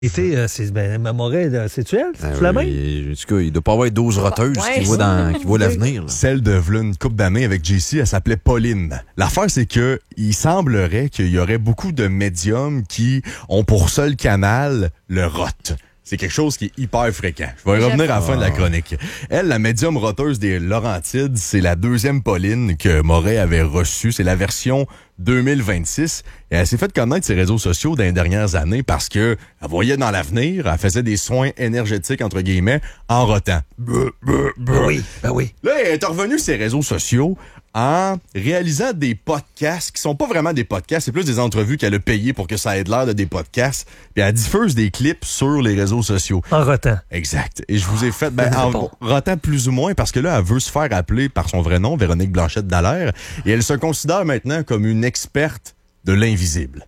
C'est Moret, c'est-tu elle? C'est la même? En tout cas, il doit pas avoir 12 roteuses qui voient l'avenir. Là. Celle de v'là une couple d'années avec JC, elle s'appelait Pauline. L'affaire, c'est que il semblerait qu'il y aurait beaucoup de médiums qui ont pour seul canal le rot. C'est quelque chose qui est hyper fréquent. Je vais y revenir à la fin de la chronique. Elle, la médium roteuse des Laurentides, c'est la deuxième Pauline que Moret avait reçue. C'est la version 2026. Et elle s'est fait connaître ses réseaux sociaux dans les dernières années parce que elle voyait dans l'avenir, elle faisait des soins énergétiques, entre guillemets, en rotant. Oui. Là, elle est revenue sur ses réseaux sociaux en réalisant des podcasts qui sont pas vraiment des podcasts, c'est plus des entrevues qu'elle a payées pour que ça ait l'air de des podcasts. Puis elle diffuse des clips sur les réseaux sociaux. En rotant. Exact. Et je vous ai fait, en rotant plus ou moins, parce que là, elle veut se faire appeler par son vrai nom, Véronique Blanchette-Dallaire, et elle se considère maintenant comme une experte de l'invisible.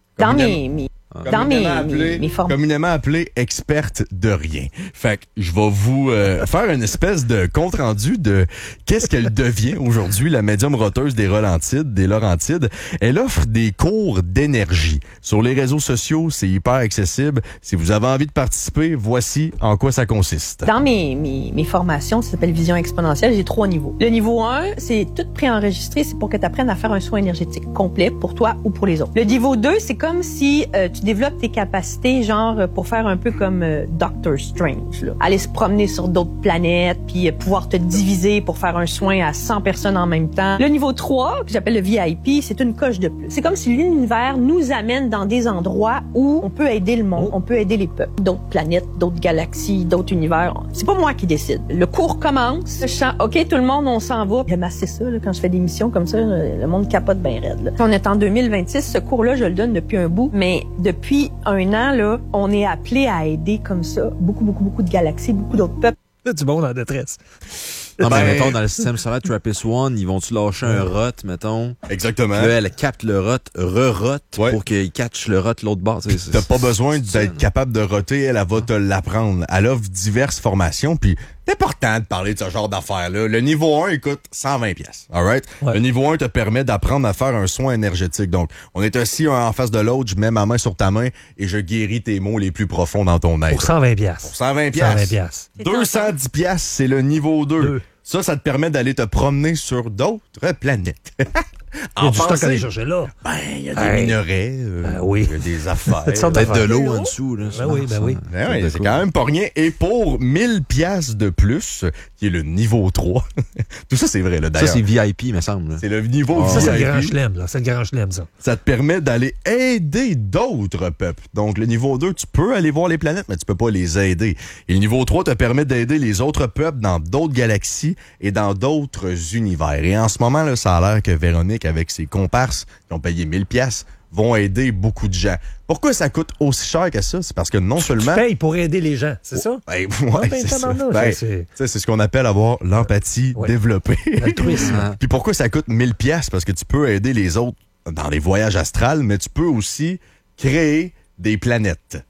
Communément appelée experte de rien. Fait que je vais vous faire une espèce de compte-rendu de qu'est-ce qu'elle devient aujourd'hui, la médium roteuse des Laurentides. Elle offre des cours d'énergie. Sur les réseaux sociaux, c'est hyper accessible. Si vous avez envie de participer, voici en quoi ça consiste. Dans mes formations, ça s'appelle Vision exponentielle, j'ai 3 niveaux. Le niveau 1, c'est tout préenregistré, c'est pour que tu apprennes à faire un soin énergétique complet pour toi ou pour les autres. Le niveau 2, c'est comme si tu développes tes capacités, genre pour faire un peu comme Doctor Strange. Là. Aller se promener sur d'autres planètes, puis pouvoir te diviser pour faire un soin à 100 personnes en même temps. Le niveau 3, que j'appelle le VIP, c'est une coche de plus. C'est comme si l'univers nous amène dans des endroits où on peut aider le monde, on peut aider les peuples. D'autres planètes, d'autres galaxies, d'autres univers. C'est pas moi qui décide. Le cours commence, je sens, OK, tout le monde, on s'en va. J'aime assez ça, là, quand je fais des missions comme ça, le monde capote bien raide. Là. On est en 2026, ce cours-là, je le donne depuis un bout, mais depuis un an, là, on est appelé à aider comme ça beaucoup de galaxies, beaucoup d'autres peuples. Là, du monde en détresse. Non, mais mettons, dans le système solaire TRAPPIST-1, ils vont-tu lâcher un rot, mettons? Exactement. Là, elle capte le rot, re-rot, pour qu'il catch le rot de l'autre bord. T'as pas besoin d'être capable de roter, elle va te l'apprendre. Elle offre diverses formations, puis c'est important de parler de ce genre d'affaires-là. Le niveau 1, écoute, 120 pièces. All right? Ouais. Le niveau 1 te permet d'apprendre à faire un soin énergétique. Donc, on est assis un en face de l'autre, je mets ma main sur ta main et je guéris tes maux les plus profonds dans ton être. Pour 120 pièces. Pour 120 pièces. 210 pièces, c'est le niveau 2. Ça te permet d'aller te promener sur d'autres planètes. Il y a du stock à aller chercher là. Il y a des minerais, il y a des affaires. Peut-être de l'eau en dessous. Là, oui. C'est quand même pas rien. Et pour 1000 piastres de plus, qui est le niveau 3, tout ça c'est vrai là d'ailleurs. Ça c'est VIP, il me semble. C'est le niveau VIP. Ça c'est le grand chelem, là. C'est le grand chelem, ça. Ça te permet d'aller aider d'autres peuples. Donc le niveau 2, tu peux aller voir les planètes, mais tu peux pas les aider. Et le niveau 3 te permet d'aider les autres peuples dans d'autres galaxies et dans d'autres univers. Et en ce moment, là, ça a l'air que Véronique, avec ses comparses qui ont payé 1000 pièces, vont aider beaucoup de gens. Pourquoi ça coûte aussi cher que ça? C'est parce que non seulement... Tu payes pour aider les gens, c'est ça? C'est ça. C'est ce qu'on appelle avoir l'empathie développée. Puis pourquoi ça coûte 1000 pièces? Parce que tu peux aider les autres dans les voyages astrales, mais tu peux aussi créer des planètes.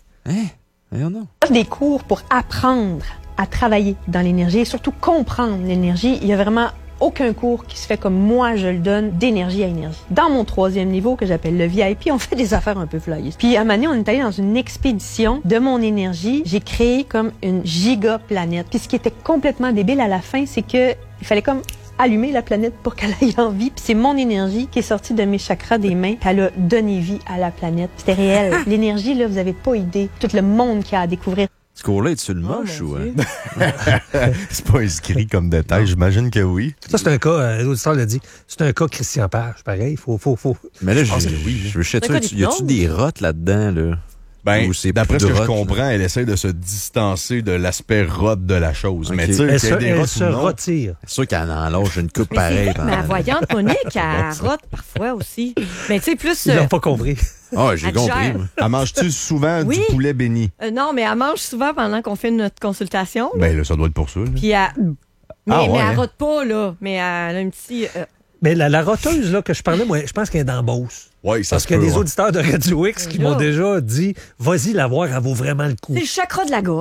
Des cours pour apprendre à travailler dans l'énergie et surtout comprendre l'énergie. Il y a vraiment aucun cours qui se fait comme moi je le donne, d'énergie à énergie. Dans mon 3e niveau, que j'appelle le VIP, on fait des affaires un peu flyées. Puis à un moment donné, on est allé dans une expédition de mon énergie. J'ai créé comme une gigaplanète. Puis ce qui était complètement débile à la fin, c'est que il fallait comme allumer la planète pour qu'elle aille en vie. Puis c'est mon énergie qui est sortie de mes chakras des mains. Elle a donné vie à la planète. C'était réel. L'énergie, là, vous avez pas idée. Tout le monde qui a à découvrir. Ce cours-là, est-tu le moche ou... C'est pas inscrit comme détail, j'imagine que oui. Ça, c'est un cas, l'auditeur l'a dit, c'est un cas Christian Page, pareil, faut. Mais là, je veux chercher, y a-tu des rottes là-dedans, là? D'après ce que je comprends, elle essaie de se distancer de l'aspect rot de la chose. Okay. Mais tu sais, elle se retire. C'est sûr qu'elle en loge une coupe pareille. Mais la voyante Monique, elle rote parfois aussi. Mais tu sais, plus... Ils n'ont pas compris. Ah, j'ai compris. Elle mange-tu souvent du poulet béni? Non, mais elle mange souvent pendant qu'on fait notre consultation. Ben là, ça doit être pour ça. Là. Puis mais elle rote pas, là. Mais elle a un petit... Mais la roteuse là, que je parlais, moi, je pense qu'elle est dans Beauce. Oui, ça parce qu'il y a des auditeurs de Radio X qui m'ont déjà dit, vas-y la voir, elle vaut vraiment le coup. C'est le chakra de la gorge.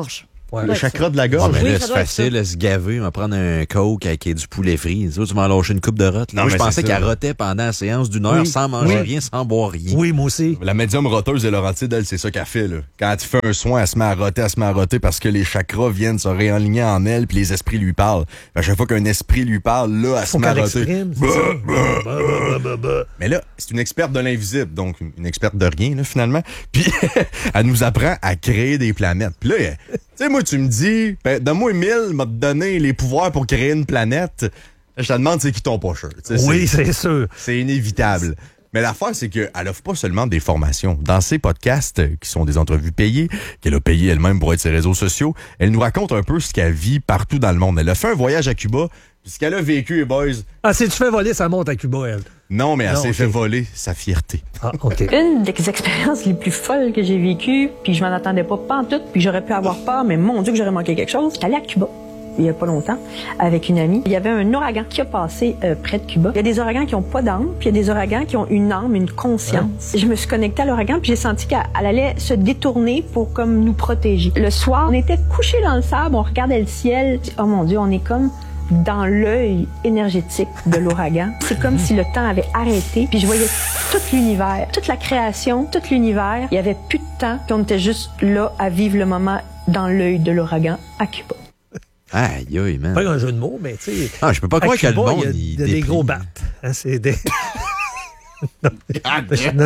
Ouais. Le chakra de la Ah, gorge. mais Oui, là, ça c'est doit être facile, là, se gaver, on va prendre un coke avec du poulet frit. Tu m'as lâché une coupe de rotte. Non, Moi, je mais pensais c'est ça. qu'elle rotait pendant la séance d'1 heure Oui. sans manger Oui. rien, sans boire rien. Oui, moi aussi. La médium roteuse de Laurentide, elle, c'est ça qu'elle fait, là. Quand tu fais un soin, elle se met à roter parce que les chakras viennent se réaligner en elle puis les esprits lui parlent. À chaque fois qu'un esprit lui parle, là, elle se Faut met à qu'elle roter. exprime, c'est ça. Mais là, c'est une experte de l'invisible, donc une experte de rien, là, finalement. Puis, elle nous apprend à créer des planètes. Puis là, tu sais, moi, tu me dis, ben, donne-moi 1000, m'a donné les pouvoirs pour créer une planète. Je te demande, c'est qui ton pocheur. Oui, c'est sûr. C'est inévitable. Mais l'affaire, c'est qu'elle offre pas seulement des formations. Dans ses podcasts, qui sont des entrevues payées, qu'elle a payées elle-même pour être ses réseaux sociaux, elle nous raconte un peu ce qu'elle vit partout dans le monde. Elle a fait un voyage à Cuba, puis ce qu'elle a vécu, les boys, Ah, si tu fais voler, ça monte à Cuba, elle. non, mais elle Non, s'est ok. fait voler sa fierté. Ah, OK. Une des expériences les plus folles que j'ai vécues, puis je m'en attendais pas pantoute, puis j'aurais pu avoir peur, mais mon Dieu que j'aurais manqué quelque chose. J'allais à Cuba, il y a pas longtemps, avec une amie. Il y avait un ouragan qui a passé près de Cuba. Il y a des ouragans qui ont pas d'âme, puis il y a des ouragans qui ont une âme, une conscience. Je me suis connectée à l'ouragan, puis j'ai senti qu'elle allait se détourner pour comme nous protéger. Le soir, on était couchés dans le sable, on regardait le ciel. Oh mon Dieu, on est comme dans l'œil énergétique de l'ouragan. C'est comme si le temps avait arrêté, puis je voyais tout l'univers, toute la création, tout l'univers. Il y avait plus de temps, puis on était juste là à vivre le moment dans l'œil de l'ouragan à Cuba. Aïe, aïe, man. Pas un jeu de mots, mais tu sais. Ah, je peux pas à croire que le Cuba, monde, il y a des déplie. gros battes. Hein, c'est des. Non,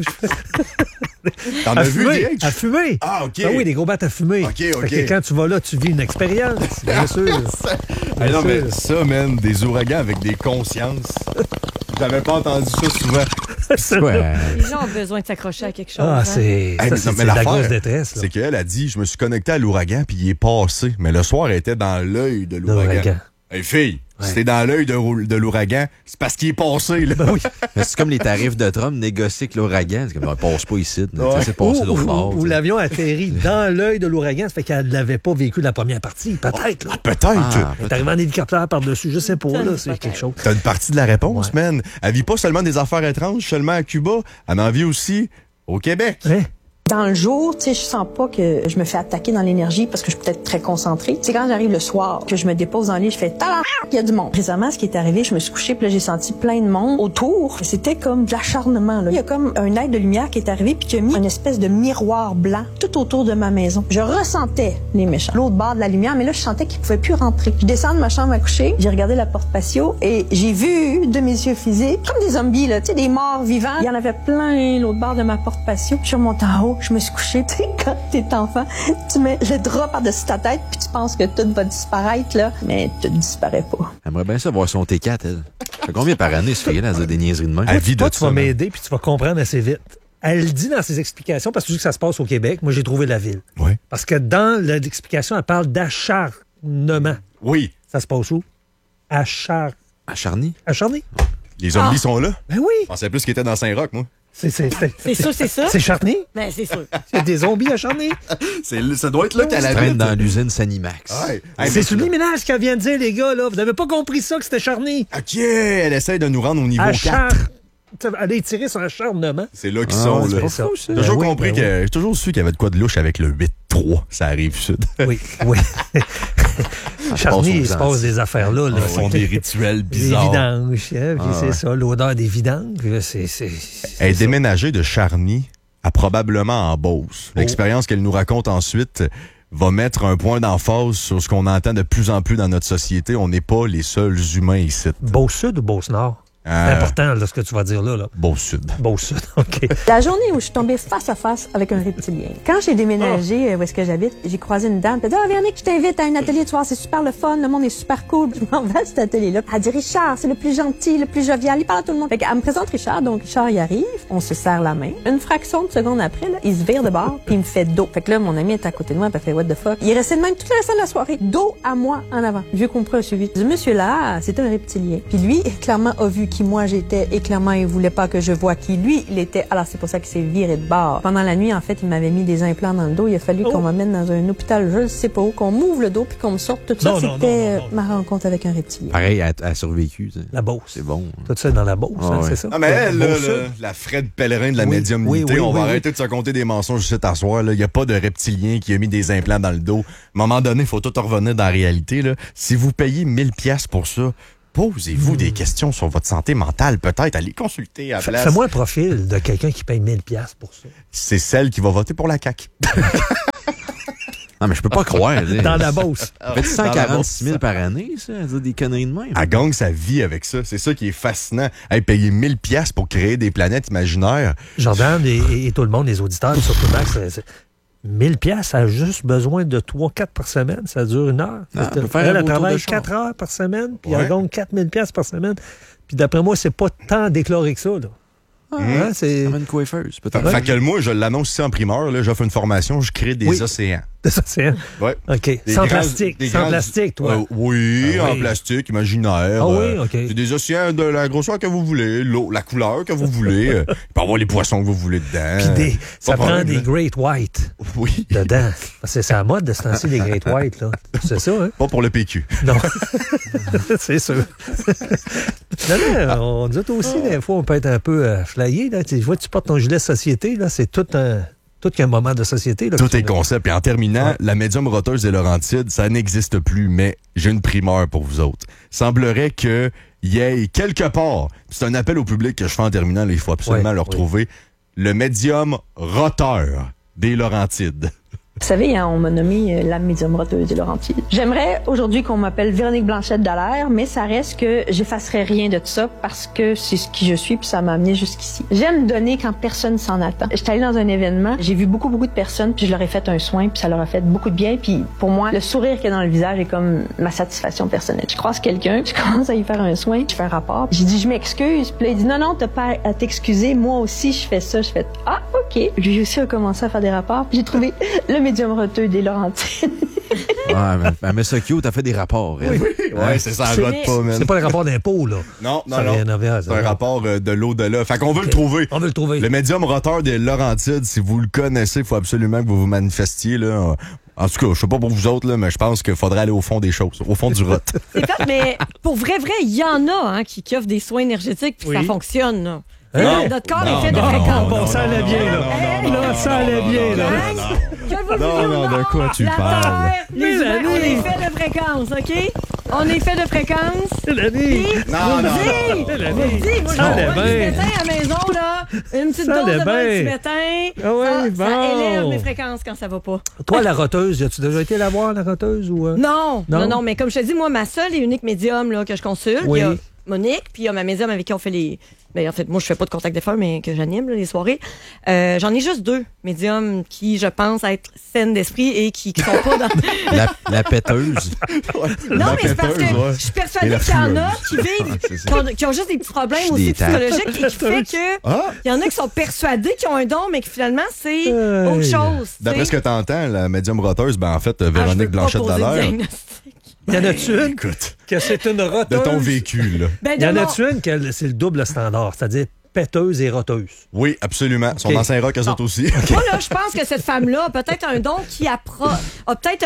T'en à as vu, fumer, Diego? à fumer. Ah, OK. Ah oui, des gros battes à fumer. OK, Fait OK. que quand tu vas là, tu vis une expérience, bien sûr. Ah non, mais sûr. ça, man, des ouragans avec des consciences. J'avais pas entendu ça souvent. Ouais. Les gens ont besoin de s'accrocher à quelque chose. Ah, hein. c'est Hey, ça, mais c'est non, mais de la l'affaire, grosse détresse. Là. C'est qu'elle a dit, je me suis connecté à l'ouragan puis il est passé. Mais le soir, elle était dans l'œil de l'ouragan. L'ouragan. Hey, fille, Ouais. si t'es dans l'œil de l'ouragan, c'est parce qu'il est passé, là. Ben oui. Mais c'est comme les tarifs de Trump négociés avec l'ouragan. C'est comme, on passe pas ici. Ouais. C'est passé l'autre bord. Ou l'avion atterrit dans l'œil de l'ouragan, ça fait qu'elle n'avait pas vécu la première partie. Peut-être, là. Peut-être. Ah, Elle est arrivée en hélicoptère par-dessus, je sais pas, là, c'est quelque chose. T'as une partie de la réponse, man. Elle vit pas seulement des affaires étranges, seulement à Cuba. Elle en vit aussi au Québec. Hein? Dans le jour, tu sais, je sens pas que je me fais attaquer dans l'énergie parce que je suis peut-être très concentrée. C'est quand j'arrive le soir que je me dépose dans le lit, je fais talam, il y a du monde. Récemment, ce qui est arrivé, je me suis couchée, puis là, j'ai senti plein de monde autour. C'était comme de l'acharnement, là. Il y a comme un être de lumière qui est arrivé puis qui a mis une espèce de miroir blanc tout autour de ma maison. Je ressentais les méchants. L'autre bord de la lumière, mais là, je sentais qu'ils pouvaient plus rentrer. Je descends de ma chambre à coucher, j'ai regardé la porte patio et j'ai vu de mes yeux physiques comme des zombies, là, tu sais, des morts vivants. Il y en avait plein l'autre bord de ma porte patio. Je suis remontée en haut, je me suis couchée. Tu sais, quand t'es enfant, tu mets le drap par-dessus ta tête puis tu penses que tout va disparaître, là, mais tout disparaît pas. J'aimerais bien ça voir son T4, elle. Ça fait combien par année, ce fille-là, elle a des niaiseries de même? Elle vit de Toi, tu vas ça, man. m'aider puis tu vas comprendre assez vite. Elle le dit dans ses explications, parce que tu dis que ça se passe au Québec. Moi, j'ai trouvé la ville. Ouais. Parce que dans l'explication, elle parle d'acharnement. Oui. Ça se passe où? Acharné? Acharné? Les zombies sont là. Ben oui! Je pensais plus qu'ils étaient dans Saint-Roch, moi. C'est ça. C'est charné? Ben, c'est sûr. C'est des zombies acharnés? Ça doit être là qu'elle Elle traîne habite. dans l'usine Sanimax. Ouais. Hey, C'est mais- subliminal ce qu'elle vient de dire, les gars, là. Vous n'avez pas compris ça, que c'était charné? OK, elle essaie de nous rendre au niveau 4. Elle a étiré son acharnement. C'est là qu'ils Ah, sont, c'est là. pas ça. J'ai toujours Ben oui, compris ben que... J'ai toujours su qu'il y avait de quoi de louche avec le 8-3. Ça arrive sud. Oui, oui. Charny, il se passe des affaires là. Ils font des rituels Des bizarres. vidanges, hein, puis c'est ça, l'odeur des vidanges. Elle est déménagée de Charny à probablement en Beauce. L'expérience qu'elle nous raconte ensuite va mettre un point d'emphase sur ce qu'on entend de plus en plus dans notre société. On n'est pas les seuls humains ici. Beauce-Sud ou Beauce-Nord? C'est important, là, ce que tu vas dire là. Beauce-Sud. Beauce-Sud, OK. La journée où je suis tombée face à face avec un reptilien. Quand j'ai déménagé où est-ce que j'habite, j'ai croisé une dame. Elle dit, Véronique, je t'invite à un atelier de soir. C'est super le fun. Le monde est super cool. Je m'en vais à cet atelier-là. Elle dit, Richard, c'est le plus gentil, le plus jovial. Il parle à tout le monde. Fait qu'elle me présente Richard. Donc, Richard, il arrive. On se serre la main. Une fraction de seconde après, là, il se vire de bord puis il me fait dos. Fait que là, mon ami est à côté de moi. Elle fait, what the fuck. Il est resté de même toute la restant de la soirée. Dos à moi en avant. Vieux compris a suivi. Ce monsieur-là, c'était un reptilien. Puis lui, clairement, a vu qui moi j'étais et clairement il voulait pas que je voie qui lui il était. Alors c'est pour ça qu'il s'est viré de bord. Pendant la nuit, en fait, il m'avait mis des implants dans le dos. Il a fallu qu'on m'amène dans un hôpital, je ne sais pas où, qu'on m'ouvre le dos puis qu'on me sorte. Tout ça, c'était ma rencontre avec un reptilien. Pareil, elle a survécu. T'sais. La Beauce. C'est bon. Tout ça dans la Beauce, c'est ça? Non, mais elle, la Fred Pellerin de la médiumnité, on va arrêter de se compter des mensonges cet soir. Il n'y a pas de reptilien qui a mis des implants dans le dos. À un moment donné, il faut tout revenir dans la réalité. Là. Si vous payez 1000$ pour ça, posez-vous des questions sur votre santé mentale. Peut-être allez consulter à la place. Fais-moi un profil de quelqu'un qui paye 1000$ pour ça. C'est celle qui va voter pour la CAQ. Non, mais je peux pas croire. Dans la Beauce. Ça fait 146 000 par année, ça. Des conneries de même. Elle gagne sa vie avec ça. C'est ça qui est fascinant. Hey, payer 1000$ pour créer des planètes imaginaires. Jordan et tout le monde, les auditeurs, surtout Max, 1000$, ça a juste besoin de 3-4 par semaine. Ça dure 1 heure. Elle travaille 4 heures par semaine, puis elle gagne 4000$ par semaine. Puis d'après moi, c'est pas tant déclaré que ça, là. C'est comme une coiffeuse, peut-être. Fait que moi, je l'annonce ici en primeur. J'offre une formation, je crée des océans. Des océans? Oui. OK. Sans plastique. Sans plastique, toi? Oui, en plastique, imaginaire. Ah oui, OK. C'est des océans de la grosseur que vous voulez, l'eau, la couleur que vous voulez. Il peut y avoir les poissons que vous voulez dedans. Puis ça prend des Great White dedans. C'est la mode de ce temps-ci, les Great White, là. C'est ça, hein? Pas pour le PQ. Non. C'est sûr. On dit aussi, des fois, on peut être un peu flyé. Là. Tu vois, tu portes ton gilet de société, là, c'est tout qu'un moment de société. Là, tout est concept. Et en terminant, la médium roteuse des Laurentides, ça n'existe plus, mais j'ai une primeur pour vous autres. Semblerait qu'il y ait quelque part, c'est un appel au public que je fais en terminant, là, il faut absolument le retrouver, le médium roteur des Laurentides. Vous savez, on m'a nommé la médium roteuse des Laurentides. J'aimerais aujourd'hui qu'on m'appelle Véronique Blanchette Dallaire, mais ça reste que j'effacerai rien de tout ça parce que c'est ce qui je suis puis ça m'a amené jusqu'ici. J'aime donner quand personne s'en attend. J'étais allée dans un événement, j'ai vu beaucoup de personnes puis je leur ai fait un soin puis ça leur a fait beaucoup de bien puis pour moi, le sourire qu'il y a dans le visage est comme ma satisfaction personnelle. Je croise quelqu'un, je commence à lui faire un soin, je fais un rapport. J'ai dit je m'excuse, puis là il dit non, t'as pas à t'excuser, moi aussi je fais ça. Je fais ah OK. Lui aussi a commencé à faire des rapports. J'ai trouvé le médium roteux des Laurentides. Ouais, mais ça cute, t'as fait des rapports. Ouais, c'est ça, elle vote pas, man. C'est pas le rapport d'impôt, là. Non. C'est un rapport de l'au-delà. Fait qu'on veut le trouver. On veut le trouver. Le médium roteur des Laurentides, si vous le connaissez, il faut absolument que vous vous manifestiez, là. En tout cas, je sais pas pour vous autres, là, mais je pense qu'il faudrait aller au fond des choses, au fond du rot. C'est fait, mais pour vrai, il y en a qui offrent des soins énergétiques puis ça fonctionne, là. Notre corps est fait de fréquences. Bon, ça allait bien, là. Ça allait bien, là. Non, de quoi tu parles? Les humains, on est fait de fréquences, OK? On est fait de fréquences. Mélanie! Moi, j'envoie du métain à la maison, là. Une petite dose de multimétain. Ça élève mes fréquences quand ça va pas. Toi, la roteuse, as-tu déjà été la voir, la roteuse? Ou Non, mais comme je te dis, moi, ma seule et unique médium là, que je consulte, il y a Monique, puis il y a ma médium avec qui on fait les... Ben, en fait, moi, je fais pas de contact défunt, mais que j'anime les soirées. J'en ai juste 2 médiums qui, je pense, être saines d'esprit et qui sont pas dans... la péteuse. Non, mais c'est parce que je suis persuadée qu'il y en a qui vivent, qui ont juste des petits problèmes aussi psychologiques et qui fait que il y en a qui sont persuadés qu'ils ont un don, mais que finalement, c'est autre chose. D'après ce que t'entends, la médium roteuse, ben en fait, Véronique Blanchette Dallaire. Y en a-tu une que c'est une roteuse? De ton vécu, là. Y en a-tu une que c'est le double standard, c'est-à-dire péteuse et roteuse? Oui, absolument. Ils sont dans Saint-Roch, eux autres aussi. Moi, là, je pense que cette femme-là a peut-être un don qui a peut-être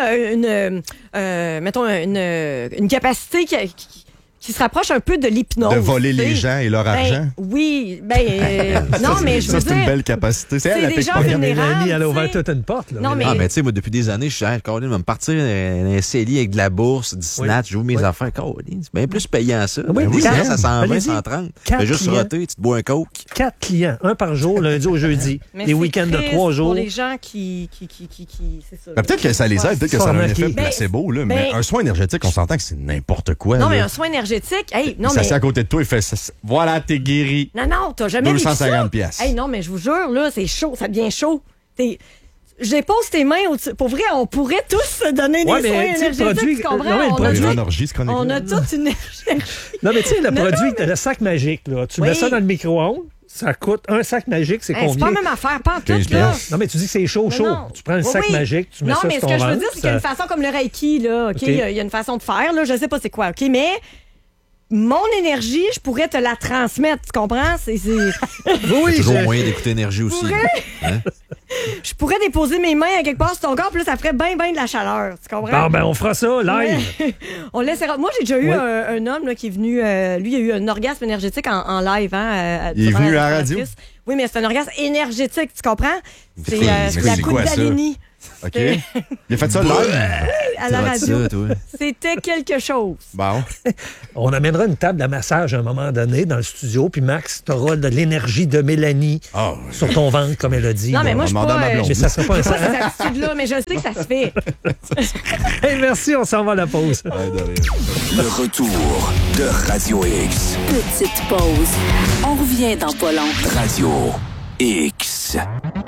une capacité qui se rapproche un peu de l'hypnose. De voler les gens et leur argent? Oui, non, mais je veux dire... Ça, c'est une belle capacité. C'est elle, des gens vulnérables. Elle a ouvert toute une porte, là. Non, mais... Ah, mais tu sais, moi, depuis des années, je suis Caroline, va me partir un CELI avec de la bourse, du snatch, j'ouvre mes affaires. Caroline, c'est bien plus payant ça. Oui, ça 120, 130. Fais juste roter, tu te bois un coke. 4 clients, un par jour, lundi au jeudi. Les week-ends de 3 jours. Pour les gens qui c'est ça. Peut-être que ça les aide, peut-être que ça a un effet placebo, là. Mais un soin énergétique, on s'entend que c'est n'importe quoi. Non, mais un soin énergétique, il s'assied à côté de toi, il fait voilà, t'es guéri. Non, t'as jamais vu ça. 250 pièces. Hey, non, mais je vous jure, là, c'est chaud, ça devient chaud. Je dépose tes mains au-dessus. Pour vrai, on pourrait tous se donner des soins énergétiques, tu comprends? On a toute une énergie. Non, mais tu sais, le produit, le sac magique, là, tu mets ça dans le micro-ondes, ça coûte un sac magique, c'est combien? C'est pas la même affaire, pas en tout, là. Non, mais tu dis que c'est chaud. Tu prends le sac magique, tu mets ça sur ton ventre. Non, mais ce que je veux dire, c'est qu'il y a une façon comme le Reiki, là, OK? Il y a une façon de faire, là, je sais pas c'est quoi, OK? Mais mon énergie, je pourrais te la transmettre, tu comprends? Oui, c'est toujours moyen d'écouter énergie aussi. Hein? Je pourrais déposer mes mains à quelque part sur ton corps, puis là, ça ferait bien de la chaleur, tu comprends? Bon, on fera ça live. On laissera... Moi, j'ai déjà eu un homme là, qui est venu, lui, il a eu un orgasme énergétique en live. Hein, il est venu à la radio? Oui, mais c'est un orgasme énergétique, tu comprends? C'est la Kundalini. OK. Il a fait ça live? À la radio. C'était quelque chose. Bon. On amènera une table de massage à un moment donné dans le studio, puis Max, tu auras de l'énergie de Mélanie sur ton ventre, comme elle a dit. Non, mais moi, je suis pas... mais ça sera pas cette attitude-là, mais je sais que ça se fait. Hey, merci, on s'en va à la pause. Le retour de Radio X. Petite pause. On revient dans pas long. Radio X.